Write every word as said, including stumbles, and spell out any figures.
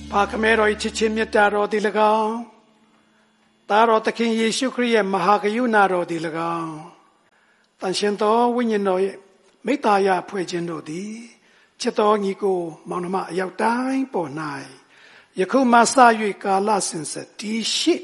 ဘာခမဲတော်၏ချစ်ချင်းမြတ်တာတော်သည်၎င်းသားတော်သခင်ယေရှုခရစ်ရဲ့မဟာကရုဏာတော်သည်၎င်းတန်ရှင်သောဝိညာဉ်တော်ရဲ့မေတ္တာရဖွဲ့ခြင်းတို့သည်ချစ်တော်ညီကိုမောင်နှမအယောက်တိုင်းပေါ်၌ယခုမှစ၍ကာလစဉ်ဆက်တည်ရှိ